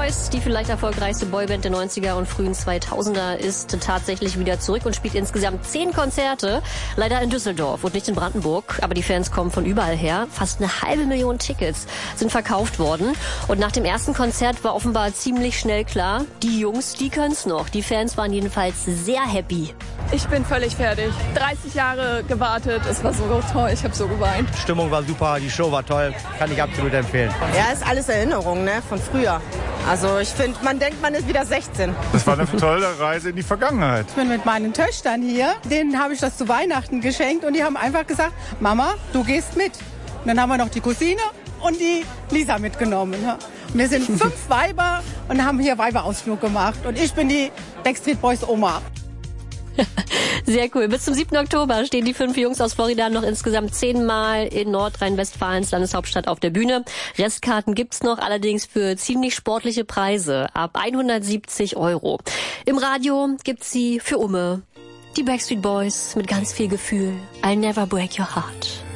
Boys, die vielleicht erfolgreichste Boyband der 90er und frühen 2000er, ist tatsächlich wieder zurück und spielt insgesamt 10 Konzerte. Leider in Düsseldorf und nicht in Brandenburg, aber die Fans kommen von überall her. Fast 500.000 Tickets sind verkauft worden. Und nach dem ersten Konzert war offenbar ziemlich schnell klar, die Jungs, die können's noch. Die Fans waren jedenfalls sehr happy. Ich bin völlig fertig. 30 Jahre gewartet. Es war so toll. Ich habe so geweint. Die Stimmung war super, die Show war toll. Kann ich absolut empfehlen. Ja, ist alles Erinnerung, ne, von früher. Also ich finde, man denkt, man ist wieder 16. Das war eine tolle Reise in die Vergangenheit. Ich bin mit meinen Töchtern hier. Denen habe ich das zu Weihnachten geschenkt und die haben einfach gesagt, Mama, du gehst mit. Und dann haben wir noch die Cousine und die Lisa mitgenommen. Ja. Wir sind 5 Weiber und haben hier Weiberausflug gemacht. Und ich bin die Backstreet Boys Oma. Sehr cool. Bis zum 7. Oktober stehen die 5 Jungs aus Florida noch insgesamt 10 Mal in Nordrhein-Westfalens Landeshauptstadt auf der Bühne. Restkarten gibt's noch, allerdings für ziemlich sportliche Preise, ab 170 €. Im Radio gibt's sie für Umme. Die Backstreet Boys mit ganz viel Gefühl. I'll never break your heart.